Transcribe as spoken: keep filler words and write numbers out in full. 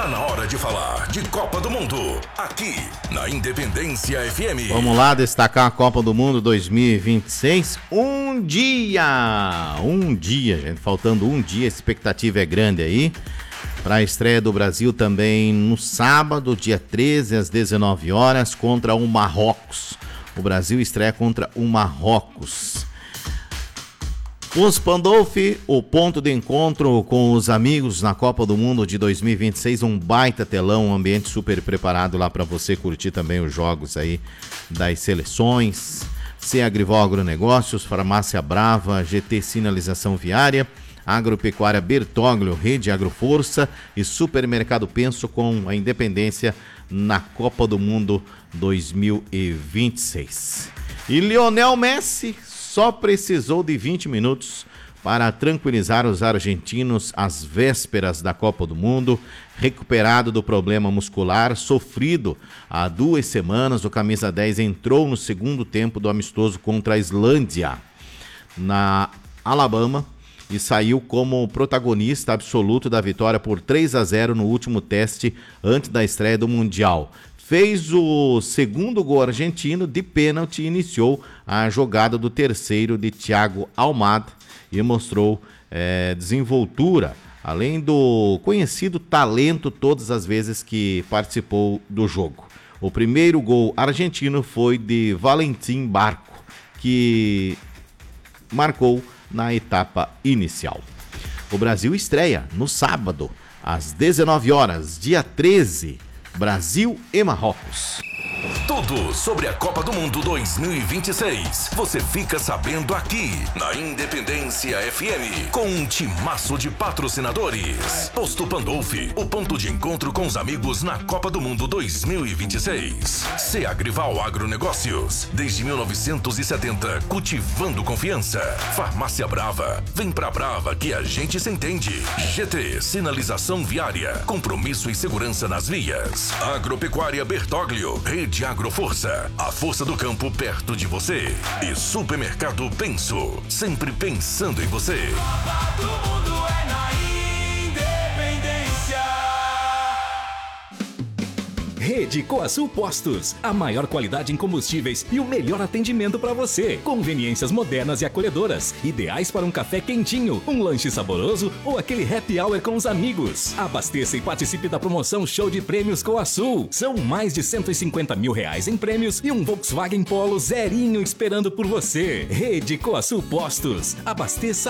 Tá na hora de falar de Copa do Mundo, aqui na Independência F M. Vamos lá destacar a Copa do Mundo dois mil e vinte e seis. Um dia, um dia, gente, faltando um dia, a expectativa é grande aí. Para a estreia do Brasil também no sábado, dia treze, às dezenove horas, contra o Marrocos. O Brasil estreia contra o Marrocos. Os Pandolfi, o ponto de encontro com os amigos na Copa do Mundo de dois mil e vinte e seis, um baita telão, um ambiente super preparado lá para você curtir também os jogos aí das seleções. C Agrival Agronegócios, Farmácia Brava, G T Sinalização Viária, Agropecuária Bertoglio, Rede Agroforça e Supermercado Penso com a Independência na Copa do Mundo dois mil e vinte e seis. E Lionel Messi só precisou de vinte minutos para tranquilizar os argentinos às vésperas da Copa do Mundo. Recuperado do problema muscular sofrido há duas semanas, o camisa dez entrou no segundo tempo do amistoso contra a Islândia, na Alabama, e saiu como protagonista absoluto da vitória por três a zero no último teste antes da estreia do Mundial. Fez o segundo gol argentino de pênalti e iniciou a jogada do terceiro de Thiago Almada e mostrou é, desenvoltura, além do conhecido talento todas as vezes que participou do jogo. O primeiro gol argentino foi de Valentim Barco, que marcou na etapa inicial. O Brasil estreia no sábado, às dezenove horas, dia treze, Brasil e Marrocos. Tudo sobre a Copa do Mundo dois mil e vinte e seis. Você fica sabendo aqui na Independência F M, com um timaço de patrocinadores. Posto Pandolfi, o ponto de encontro com os amigos na Copa do Mundo dois mil e vinte e seis. C Agrival Agronegócios, desde mil novecentos e setenta, cultivando confiança. Farmácia Brava, vem pra Brava que a gente se entende. G T Sinalização Viária, compromisso e segurança nas vias. Agropecuária Bertoglio, Rede Agroforça, a força do campo perto de você. E Supermercado Penso, sempre pensando em você. Copa do Mundo é na Independência. Rede Coasul Postos, a maior qualidade em combustíveis e o melhor atendimento para você. Conveniências modernas e acolhedoras, ideais para um café quentinho, um lanche saboroso ou aquele happy hour com os amigos. Abasteça e participe da promoção Show de Prêmios Coasul. São mais de cento e cinquenta mil reais em prêmios e um Volkswagen Polo zerinho esperando por você. Rede Coasul Postos, abasteça